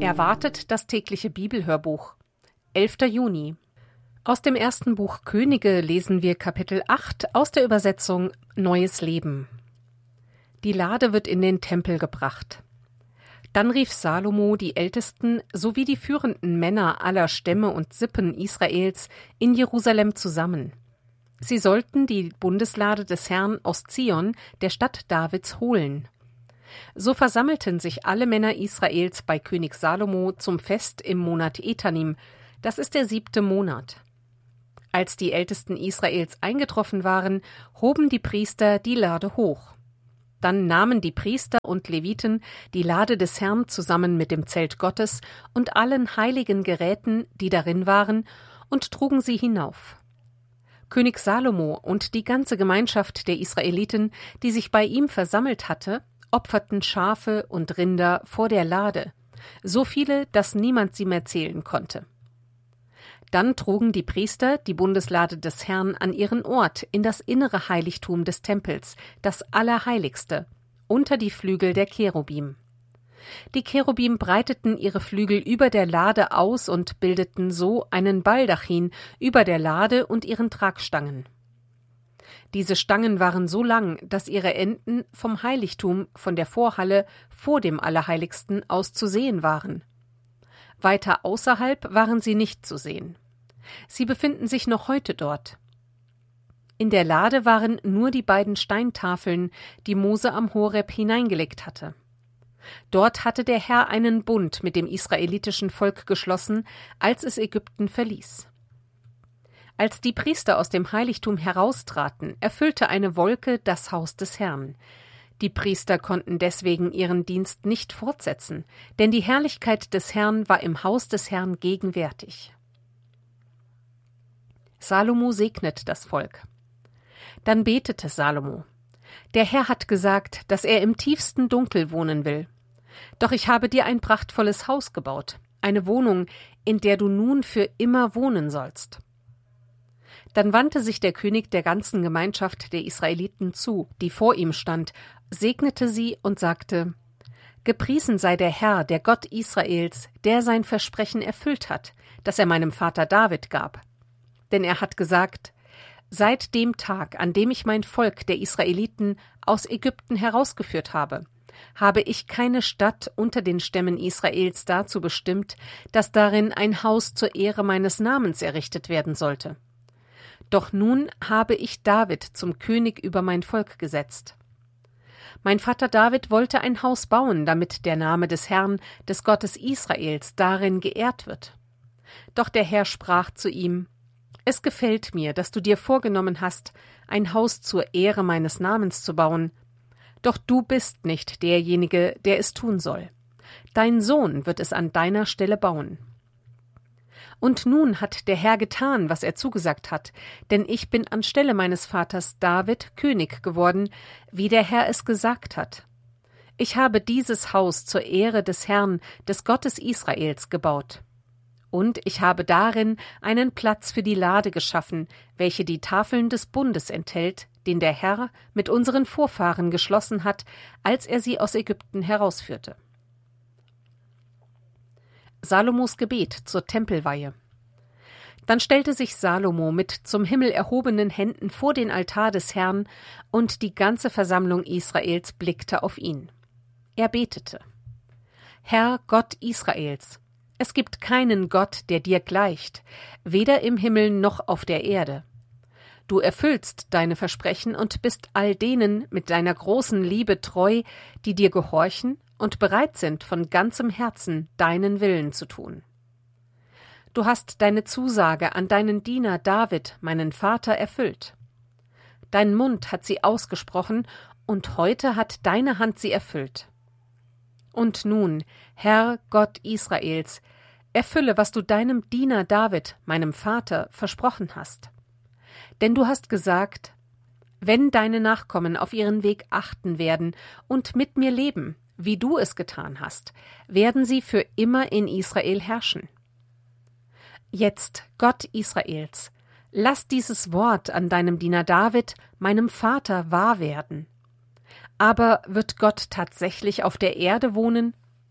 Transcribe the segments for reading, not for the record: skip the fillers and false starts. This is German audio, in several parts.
Erwartet das tägliche Bibelhörbuch. 11. Juni. Aus dem ersten Buch Könige lesen wir Kapitel 8 aus der Übersetzung Neues Leben. Die Lade wird in den Tempel gebracht. Dann rief Salomo die Ältesten sowie die führenden Männer aller Stämme und Sippen Israels in Jerusalem zusammen. Sie sollten die Bundeslade des Herrn aus Zion, der Stadt Davids, holen. So versammelten sich alle Männer Israels bei König Salomo zum Fest im Monat Etanim, das ist der 7. Monat. Als die Ältesten Israels eingetroffen waren, hoben die Priester die Lade hoch. Dann nahmen die Priester und Leviten die Lade des Herrn zusammen mit dem Zelt Gottes und allen heiligen Geräten, die darin waren, und trugen sie hinauf. König Salomo und die ganze Gemeinschaft der Israeliten, die sich bei ihm versammelt hatte, opferten Schafe und Rinder vor der Lade, so viele, dass niemand sie mehr zählen konnte. Dann trugen die Priester die Bundeslade des Herrn an ihren Ort in das innere Heiligtum des Tempels, das Allerheiligste, unter die Flügel der Cherubim. Die Cherubim breiteten ihre Flügel über der Lade aus und bildeten so einen Baldachin über der Lade und ihren Tragstangen. Diese Stangen waren so lang, dass ihre Enden vom Heiligtum, von der Vorhalle vor dem Allerheiligsten aus zu sehen waren. Weiter außerhalb waren sie nicht zu sehen. Sie befinden sich noch heute dort. In der Lade waren nur die beiden Steintafeln, die Mose am Horeb hineingelegt hatte. Dort hatte der Herr einen Bund mit dem israelitischen Volk geschlossen, als es Ägypten verließ. Als die Priester aus dem Heiligtum heraustraten, erfüllte eine Wolke das Haus des Herrn. Die Priester konnten deswegen ihren Dienst nicht fortsetzen, denn die Herrlichkeit des Herrn war im Haus des Herrn gegenwärtig. Salomo segnet das Volk. Dann betete Salomo: Der Herr hat gesagt, dass er im tiefsten Dunkel wohnen will. Doch ich habe dir ein prachtvolles Haus gebaut, eine Wohnung, in der du nun für immer wohnen sollst. Dann wandte sich der König der ganzen Gemeinschaft der Israeliten zu, die vor ihm stand, segnete sie und sagte: Gepriesen sei der Herr, der Gott Israels, der sein Versprechen erfüllt hat, das er meinem Vater David gab. Denn er hat gesagt: Seit dem Tag, an dem ich mein Volk der Israeliten aus Ägypten herausgeführt habe, habe ich keine Stadt unter den Stämmen Israels dazu bestimmt, dass darin ein Haus zur Ehre meines Namens errichtet werden sollte. Doch nun habe ich David zum König über mein Volk gesetzt. Mein Vater David wollte ein Haus bauen, damit der Name des Herrn, des Gottes Israels, darin geehrt wird. Doch der Herr sprach zu ihm: Es gefällt mir, dass du dir vorgenommen hast, ein Haus zur Ehre meines Namens zu bauen. Doch du bist nicht derjenige, der es tun soll. Dein Sohn wird es an deiner Stelle bauen. Und nun hat der Herr getan, was er zugesagt hat, denn ich bin anstelle meines Vaters David König geworden, wie der Herr es gesagt hat. Ich habe dieses Haus zur Ehre des Herrn, des Gottes Israels, gebaut. Und ich habe darin einen Platz für die Lade geschaffen, welche die Tafeln des Bundes enthält, den der Herr mit unseren Vorfahren geschlossen hat, als er sie aus Ägypten herausführte. Salomos Gebet zur Tempelweihe. Dann stellte sich Salomo mit zum Himmel erhobenen Händen vor den Altar des Herrn, und die ganze Versammlung Israels blickte auf ihn. Er betete: Herr Gott Israels, es gibt keinen Gott, der dir gleicht, weder im Himmel noch auf der Erde. Du erfüllst deine Versprechen und bist all denen mit deiner großen Liebe treu, die dir gehorchen und bereit sind, von ganzem Herzen deinen Willen zu tun. Du hast deine Zusage an deinen Diener David, meinen Vater, erfüllt. Dein Mund hat sie ausgesprochen, und heute hat deine Hand sie erfüllt. Und nun, Herr Gott Israels, erfülle, was du deinem Diener David, meinem Vater, versprochen hast. Denn du hast gesagt: Wenn deine Nachkommen auf ihren Weg achten werden und mit mir leben, wie du es getan hast, werden sie für immer in Israel herrschen. Jetzt, Gott Israels, lass dieses Wort an deinem Diener David, meinem Vater, wahr werden. Aber wird Gott tatsächlich auf der Erde wohnen?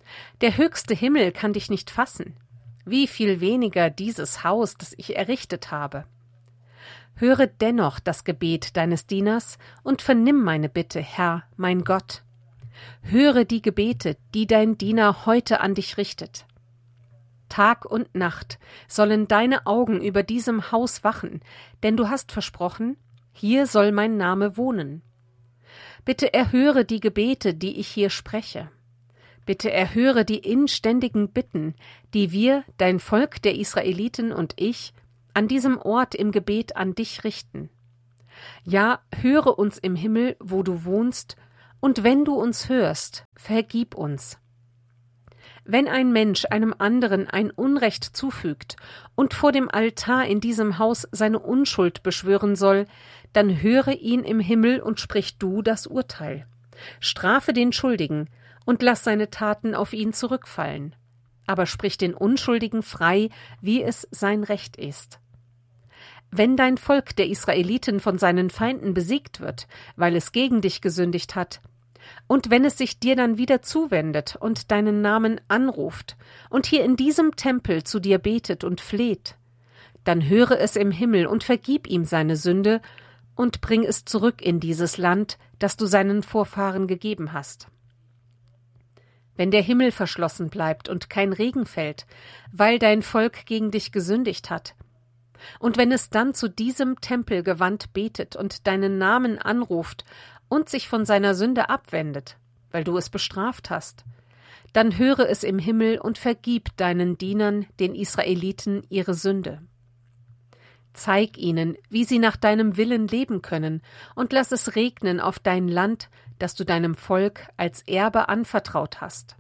Der höchste Himmel kann dich nicht fassen. Wie viel weniger dieses Haus, das ich errichtet habe. Höre dennoch das Gebet deines Dieners und vernimm meine Bitte, Herr, mein Gott. Höre die Gebete, die dein Diener heute an dich richtet. Tag und Nacht sollen deine Augen über diesem Haus wachen, denn du hast versprochen, hier soll mein Name wohnen. Bitte erhöre die Gebete, die ich hier spreche. Bitte erhöre die inständigen Bitten, die wir, dein Volk der Israeliten und ich, an diesem Ort im Gebet an dich richten. Ja, höre uns im Himmel, wo du wohnst, und wenn du uns hörst, vergib uns. Wenn ein Mensch einem anderen ein Unrecht zufügt und vor dem Altar in diesem Haus seine Unschuld beschwören soll, dann höre ihn im Himmel und sprich du das Urteil. Strafe den Schuldigen und lass seine Taten auf ihn zurückfallen. Aber sprich den Unschuldigen frei, wie es sein Recht ist. Wenn dein Volk der Israeliten von seinen Feinden besiegt wird, weil es gegen dich gesündigt hat, und wenn es sich dir dann wieder zuwendet und deinen Namen anruft und hier in diesem Tempel zu dir betet und fleht, dann höre es im Himmel und vergib ihm seine Sünde und bring es zurück in dieses Land, das du seinen Vorfahren gegeben hast. Wenn der Himmel verschlossen bleibt und kein Regen fällt, weil dein Volk gegen dich gesündigt hat, und wenn es dann zu diesem Tempel gewandt betet und deinen Namen anruft und sich von seiner Sünde abwendet, weil du es bestraft hast, dann höre es im Himmel und vergib deinen Dienern, den Israeliten, ihre Sünde. Zeig ihnen, wie sie nach deinem Willen leben können, und lass es regnen auf dein Land, das du deinem Volk als Erbe anvertraut hast.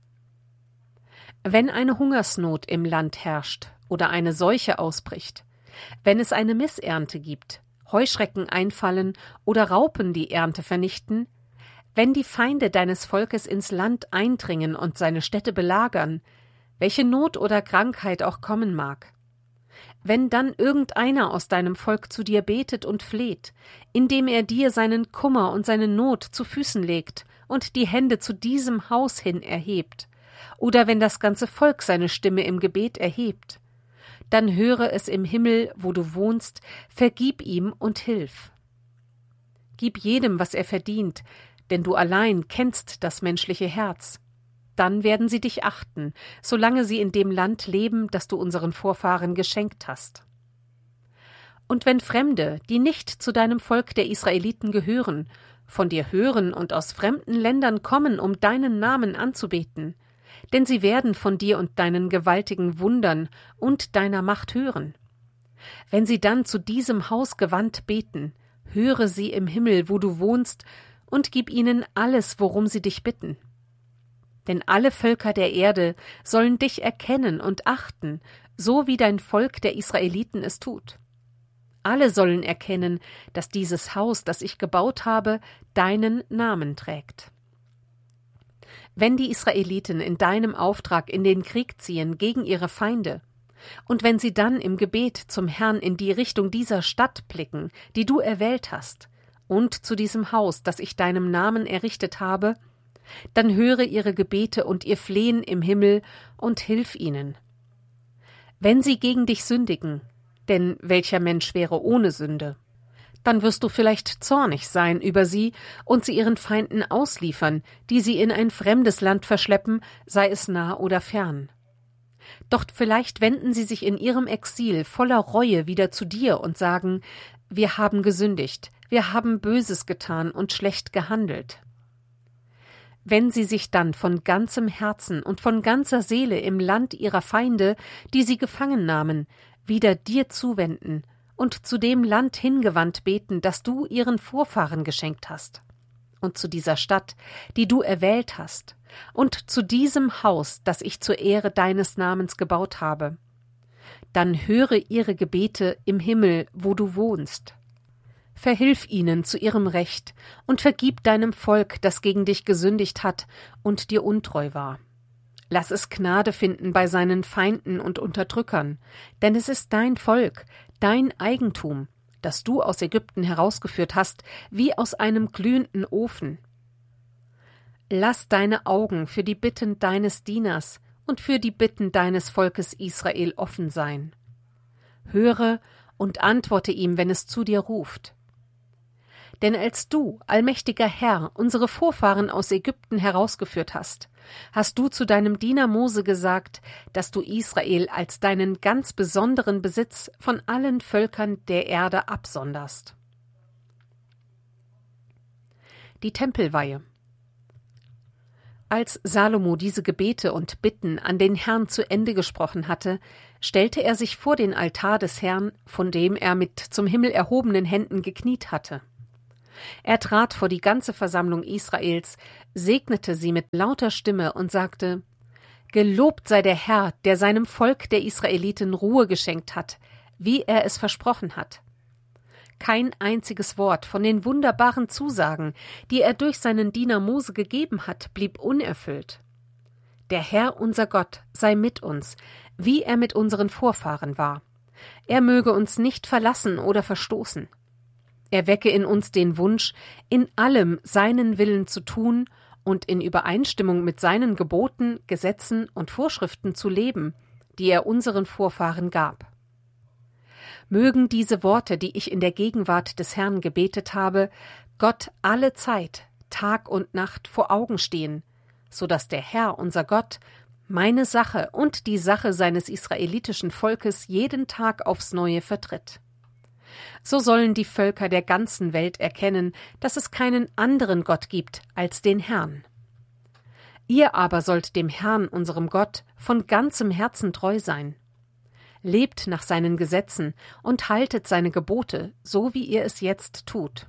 Wenn eine Hungersnot im Land herrscht oder eine Seuche ausbricht, wenn es eine Missernte gibt, Heuschrecken einfallen oder Raupen die Ernte vernichten, wenn die Feinde deines Volkes ins Land eindringen und seine Städte belagern, welche Not oder Krankheit auch kommen mag, wenn dann irgendeiner aus deinem Volk zu dir betet und fleht, indem er dir seinen Kummer und seine Not zu Füßen legt und die Hände zu diesem Haus hin erhebt, oder wenn das ganze Volk seine Stimme im Gebet erhebt, dann höre es im Himmel, wo du wohnst, vergib ihm und hilf. Gib jedem, was er verdient, denn du allein kennst das menschliche Herz. Dann werden sie dich achten, solange sie in dem Land leben, das du unseren Vorfahren geschenkt hast. Und wenn Fremde, die nicht zu deinem Volk der Israeliten gehören, von dir hören und aus fremden Ländern kommen, um deinen Namen anzubeten, denn sie werden von dir und deinen gewaltigen Wundern und deiner Macht hören. Wenn sie dann zu diesem Haus gewandt beten, höre sie im Himmel, wo du wohnst, und gib ihnen alles, worum sie dich bitten. Denn alle Völker der Erde sollen dich erkennen und achten, so wie dein Volk der Israeliten es tut. Alle sollen erkennen, dass dieses Haus, das ich gebaut habe, deinen Namen trägt. Wenn die Israeliten in deinem Auftrag in den Krieg ziehen gegen ihre Feinde, und wenn sie dann im Gebet zum Herrn in die Richtung dieser Stadt blicken, die du erwählt hast, und zu diesem Haus, das ich deinem Namen errichtet habe, dann höre ihre Gebete und ihr Flehen im Himmel und hilf ihnen. Wenn sie gegen dich sündigen, denn welcher Mensch wäre ohne Sünde, dann wirst du vielleicht zornig sein über sie und sie ihren Feinden ausliefern, die sie in ein fremdes Land verschleppen, sei es nah oder fern. Doch vielleicht wenden sie sich in ihrem Exil voller Reue wieder zu dir und sagen, wir haben gesündigt, wir haben Böses getan und schlecht gehandelt. Wenn sie sich dann von ganzem Herzen und von ganzer Seele im Land ihrer Feinde, die sie gefangen nahmen, wieder dir zuwenden und zu dem Land hingewandt beten, das du ihren Vorfahren geschenkt hast, und zu dieser Stadt, die du erwählt hast, und zu diesem Haus, das ich zur Ehre deines Namens gebaut habe, dann höre ihre Gebete im Himmel, wo du wohnst. Verhilf ihnen zu ihrem Recht und vergib deinem Volk, das gegen dich gesündigt hat und dir untreu war. Lass es Gnade finden bei seinen Feinden und Unterdrückern, denn es ist dein Volk, dein Eigentum, das du aus Ägypten herausgeführt hast, wie aus einem glühenden Ofen. Lass deine Augen für die Bitten deines Dieners und für die Bitten deines Volkes Israel offen sein. Höre und antworte ihm, wenn es zu dir ruft. Denn als du, allmächtiger Herr, unsere Vorfahren aus Ägypten herausgeführt hast, hast du zu deinem Diener Mose gesagt, dass du Israel als deinen ganz besonderen Besitz von allen Völkern der Erde absonderst. Die Tempelweihe. Als Salomo diese Gebete und Bitten an den Herrn zu Ende gesprochen hatte, stellte er sich vor den Altar des Herrn, von dem er mit zum Himmel erhobenen Händen gekniet hatte. Er trat vor die ganze Versammlung Israels, segnete sie mit lauter Stimme und sagte: Gelobt sei der Herr, der seinem Volk der Israeliten Ruhe geschenkt hat, wie er es versprochen hat. Kein einziges Wort von den wunderbaren Zusagen, die er durch seinen Diener Mose gegeben hat, blieb unerfüllt. Der Herr unser Gott sei mit uns, wie er mit unseren Vorfahren war. Er möge uns nicht verlassen oder verstoßen. Er wecke in uns den Wunsch, in allem seinen Willen zu tun und in Übereinstimmung mit seinen Geboten, Gesetzen und Vorschriften zu leben, die er unseren Vorfahren gab. Mögen diese Worte, die ich in der Gegenwart des Herrn gebetet habe, Gott alle Zeit, Tag und Nacht vor Augen stehen, so dass der Herr, unser Gott, meine Sache und die Sache seines israelitischen Volkes jeden Tag aufs Neue vertritt. So sollen die Völker der ganzen Welt erkennen, dass es keinen anderen Gott gibt als den Herrn. Ihr aber sollt dem Herrn, unserem Gott, von ganzem Herzen treu sein. Lebt nach seinen Gesetzen und haltet seine Gebote, so wie ihr es jetzt tut.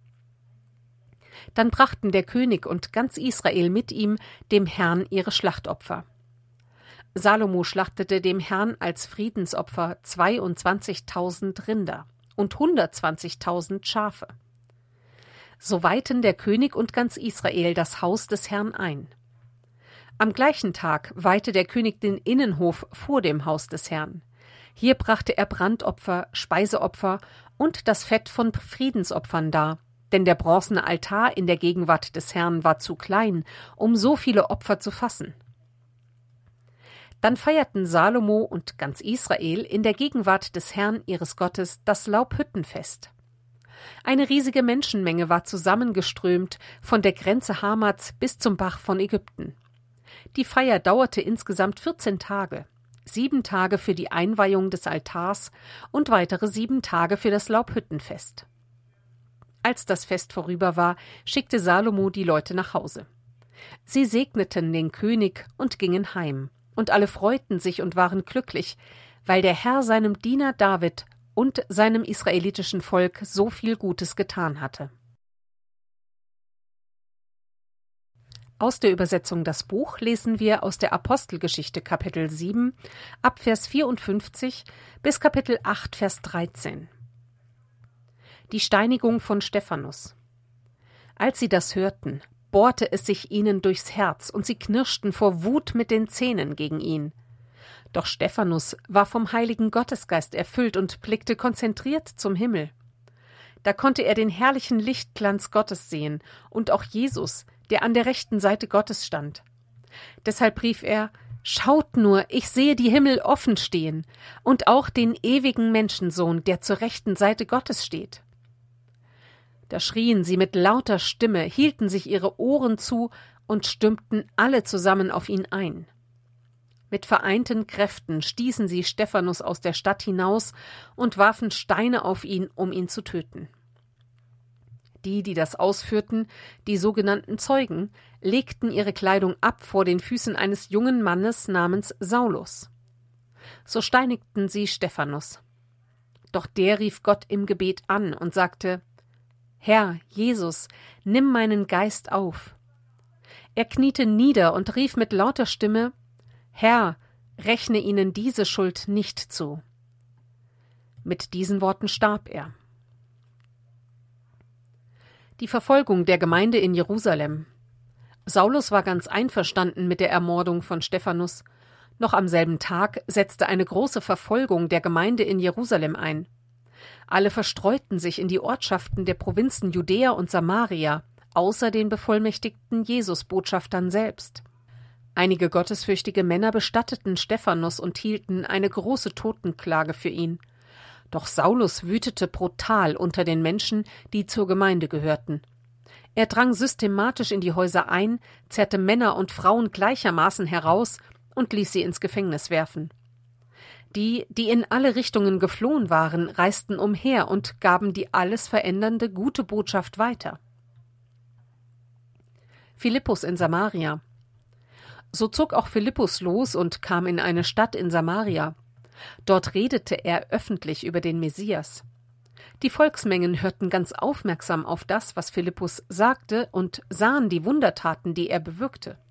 Dann brachten der König und ganz Israel mit ihm dem Herrn ihre Schlachtopfer. Salomo schlachtete dem Herrn als Friedensopfer 22.000 Rinder und 120.000 Schafe. So weihten der König und ganz Israel das Haus des Herrn ein. Am gleichen Tag weihte der König den Innenhof vor dem Haus des Herrn. Hier brachte er Brandopfer, Speiseopfer und das Fett von Friedensopfern dar, denn der bronzene Altar in der Gegenwart des Herrn war zu klein, um so viele Opfer zu fassen. Dann feierten Salomo und ganz Israel in der Gegenwart des Herrn ihres Gottes das Laubhüttenfest. Eine riesige Menschenmenge war zusammengeströmt von der Grenze Hamats bis zum Bach von Ägypten. Die Feier dauerte insgesamt 14 Tage, 7 Tage für die Einweihung des Altars und weitere 7 Tage für das Laubhüttenfest. Als das Fest vorüber war, schickte Salomo die Leute nach Hause. Sie segneten den König und gingen heim. Und alle freuten sich und waren glücklich, weil der Herr seinem Diener David und seinem israelitischen Volk so viel Gutes getan hatte. Aus der Übersetzung Das Buch lesen wir aus der Apostelgeschichte Kapitel 7 ab Vers 54 bis Kapitel 8 Vers 13. Die Steinigung von Stephanus. Als sie das hörten, bohrte es sich ihnen durchs Herz, und sie knirschten vor Wut mit den Zähnen gegen ihn. Doch Stephanus war vom Heiligen Gottesgeist erfüllt und blickte konzentriert zum Himmel. Da konnte er den herrlichen Lichtglanz Gottes sehen und auch Jesus, der an der rechten Seite Gottes stand. Deshalb rief er: Schaut nur, ich sehe die Himmel offen stehen und auch den ewigen Menschensohn, der zur rechten Seite Gottes steht. Da schrien sie mit lauter Stimme, hielten sich ihre Ohren zu und stürmten alle zusammen auf ihn ein. Mit vereinten Kräften stießen sie Stephanus aus der Stadt hinaus und warfen Steine auf ihn, um ihn zu töten. Die das ausführten, die sogenannten Zeugen, legten ihre Kleidung ab vor den Füßen eines jungen Mannes namens Saulus. So steinigten sie Stephanus. Doch der rief Gott im Gebet an und sagte: Herr, Jesus, nimm meinen Geist auf. Er kniete nieder und rief mit lauter Stimme: Herr, rechne ihnen diese Schuld nicht zu. Mit diesen Worten starb er. Die Verfolgung der Gemeinde in Jerusalem. Saulus war ganz einverstanden mit der Ermordung von Stephanus. Noch am selben Tag setzte eine große Verfolgung der Gemeinde in Jerusalem ein. Alle verstreuten sich in die Ortschaften der Provinzen Judäa und Samaria, außer den bevollmächtigten Jesus-Botschaftern selbst. Einige gottesfürchtige Männer bestatteten Stephanus und hielten eine große Totenklage für ihn. Doch Saulus wütete brutal unter den Menschen, die zur Gemeinde gehörten. Er drang systematisch in die Häuser ein, zerrte Männer und Frauen gleichermaßen heraus und ließ sie ins Gefängnis werfen. Die in alle Richtungen geflohen waren, reisten umher und gaben die alles verändernde gute Botschaft weiter. Philippus in Samaria. So zog auch Philippus los und kam in eine Stadt in Samaria. Dort redete er öffentlich über den Messias. Die Volksmengen hörten ganz aufmerksam auf das, was Philippus sagte, und sahen die Wundertaten, die er bewirkte.